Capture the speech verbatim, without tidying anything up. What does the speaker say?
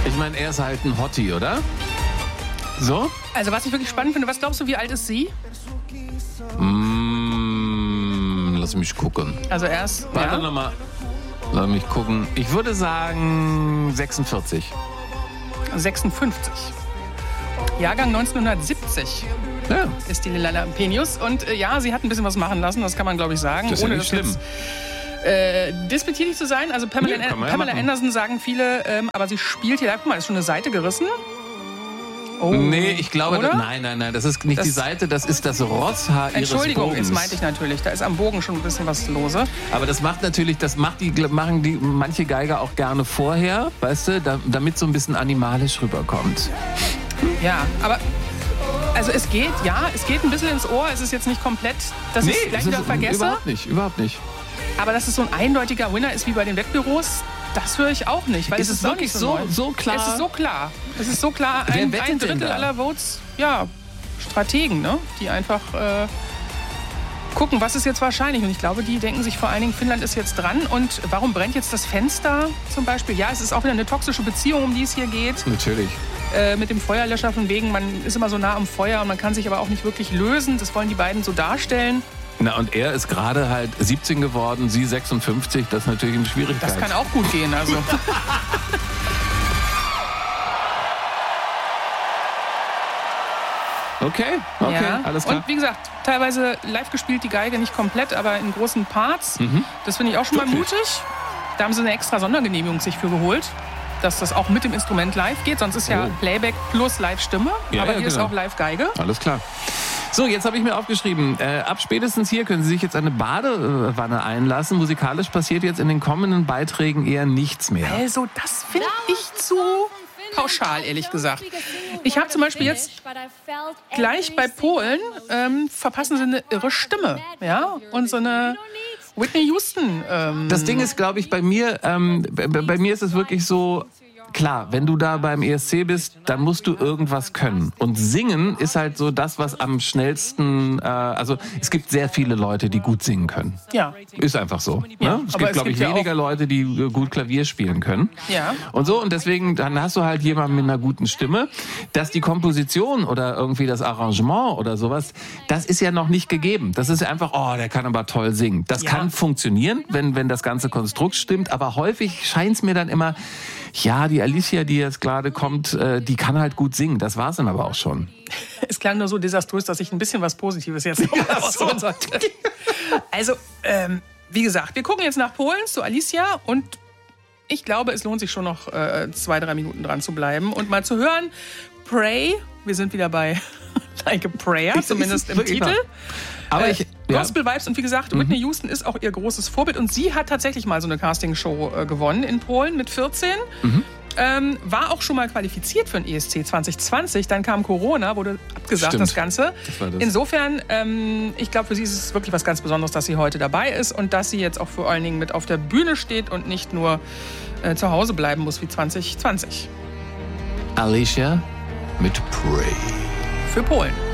Ich meine, er ist halt ein Hottie, oder? So? Also was ich wirklich spannend finde, was glaubst du, wie alt ist sie? Mm, lass mich gucken. Also er ist... Warte ja. nochmal. Lass mich gucken. Ich würde sagen sechsundvierzig. sechsundfünfzig. Jahrgang neunzehnhundertsiebzig. Ja. Ist die Lila Lampenius. Und äh, ja, sie hat ein bisschen was machen lassen, das kann man, glaube ich, sagen. Das ist ja ohne nicht das schlimm. Jetzt, äh, despektierlich zu sein. Also Pamela, Nee, kann man ja Pamela machen. Anderson sagen viele, ähm, aber sie spielt hier, guck mal, ist schon eine Seite gerissen. Oh. Nee, ich glaube, Oder? das, nein, nein, nein, das ist nicht Das- die Seite, das ist das Rosshaar ihres Entschuldigung, Bogens. das meinte ich natürlich. Da ist am Bogen schon ein bisschen was lose. Aber das macht natürlich, das macht die, machen die manche Geiger auch gerne vorher, weißt du, da, damit so ein bisschen animalisch rüberkommt. Ja, aber also es geht, ja, es geht ein bisschen ins Ohr. Es ist jetzt nicht komplett, dass ich es gleich das wieder ist vergesse. überhaupt nicht, überhaupt nicht. Aber dass es so ein eindeutiger Winner ist wie bei den Wettbüros, das höre ich auch nicht. Weil Ist es es ist noch wirklich nicht so- neu. so klar? Es ist so klar. Es ist so klar. Wer Ein, wettet ein denn Drittel da? aller Votes, ja, Strategen, ne? Die einfach äh, gucken, was ist jetzt wahrscheinlich. Und ich glaube, die denken sich vor allen Dingen, Finnland ist jetzt dran. Und warum brennt jetzt das Fenster zum Beispiel? Ja, es ist auch wieder eine toxische Beziehung, um die es hier geht. Natürlich. Äh, mit dem Feuerlöscher von wegen, man ist immer so nah am Feuer und man kann sich aber auch nicht wirklich lösen. Das wollen die beiden so darstellen. Na, und er ist gerade halt siebzehn geworden, sie sechsundfünfzig, das ist natürlich eine Schwierigkeit. Das kann auch gut gehen, also. Okay, okay, Ja. alles klar. Und wie gesagt, teilweise live gespielt die Geige, nicht komplett, aber in großen Parts. Das finde ich auch schon mal Wirklich? mutig. Da haben sie eine extra Sondergenehmigung sich für geholt, dass das auch mit dem Instrument live geht. Sonst ist ja Oh. Playback plus Live-Stimme. Ja, aber ja, hier ist genau. auch Live-Geige. Alles klar. So, jetzt habe ich mir aufgeschrieben, äh, ab spätestens hier können Sie sich jetzt eine Badewanne einlassen. Musikalisch passiert jetzt in den kommenden Beiträgen eher nichts mehr. Also, das finde ich zu pauschal, ehrlich gesagt. Ich habe zum Beispiel jetzt gleich bei Polen ähm, verpassen sie eine irre Stimme. Ja? Und so eine Whitney Houston. Ähm, Das Ding ist, glaube ich, bei mir, ähm, bei, bei mir ist es wirklich so, klar, wenn du da beim E S C bist, dann musst du irgendwas können. Und singen ist halt so das, was am schnellsten, äh, also es gibt sehr viele Leute, die gut singen können. ja. Ist einfach so. Ja, Ne? Es aber gibt, es glaube ich, gibt ja weniger Leute, die äh, gut Klavier spielen können. Ja. Und so, und deswegen, dann hast du halt jemanden mit einer guten Stimme. Dass die Komposition oder irgendwie das Arrangement oder sowas, das ist ja noch nicht gegeben. Das ist einfach, oh, der kann aber toll singen. Das Ja. kann funktionieren, wenn, wenn das ganze Konstrukt stimmt. Aber häufig scheint es mir dann immer, ja, die Alicia, die jetzt gerade kommt, äh, die kann halt gut singen. Das war's dann aber auch schon. Es klang nur so desaströs, dass ich ein bisschen was Positives jetzt noch Ja, rausholen so. sollte. Also, ähm, wie gesagt, wir gucken jetzt nach Polen zu Alicia und ich glaube, es lohnt sich schon noch äh, zwei, drei Minuten dran zu bleiben und mal zu hören. Pray, wir sind wieder bei Like a Prayer, zumindest im wirklich Titel. wahr. Aber Äh, ich, ja, Gospel Vibes und wie gesagt, Whitney Houston ist auch ihr großes Vorbild und sie hat tatsächlich mal so eine Castingshow äh, gewonnen in Polen mit vierzehn. Ähm, war auch schon mal qualifiziert für den E S C zwanzig zwanzig, dann kam Corona, wurde abgesagt Stimmt. das Ganze. Das war das. Insofern, ähm, ich glaube, für sie ist es wirklich was ganz Besonderes, dass sie heute dabei ist und dass sie jetzt auch vor allen Dingen mit auf der Bühne steht und nicht nur äh, zu Hause bleiben muss wie zwanzig zwanzig. Alicia mit Pray. Für Polen.